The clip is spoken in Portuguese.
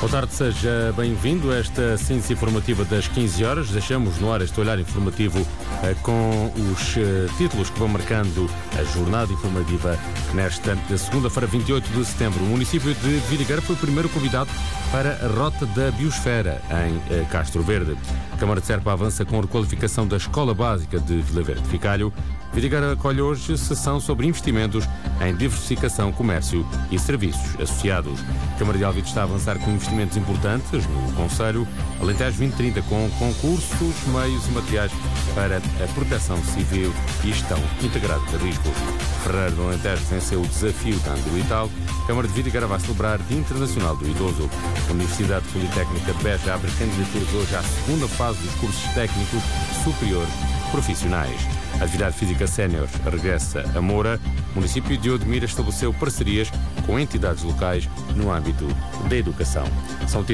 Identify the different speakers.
Speaker 1: Boa tarde, seja bem-vindo a esta síntese informativa das 15 horas. Deixamos no ar este olhar informativo com os títulos que vão marcando a jornada informativa nesta segunda-feira, 28 de setembro. O município de Vidigueira foi o primeiro convidado para a Rota da Biosfera em Castro Verde. A Câmara de Serpa avança com a requalificação da Escola Básica de Vila Verde de Ficalho. Vidigueira acolhe hoje sessão sobre investimentos em diversificação, comércio e serviços associados. A Câmara de Alvite está a avançar com investimentos importantes no Conselho. Alentejo 2030 com concursos, meios e materiais para a proteção civil e gestão integrada de riscos. Ferreira do Alentejo venceu o desafio da Ambiental. A Câmara de Vidigueira vai celebrar Dia Internacional do Idoso. A Universidade Politécnica de Beja abre candidaturas hoje à segunda fase dos cursos técnicos superiores profissionais. A Atividade Física Sénior regressa a Moura. O município de Odmira estabeleceu parcerias com entidades locais no âmbito da educação. São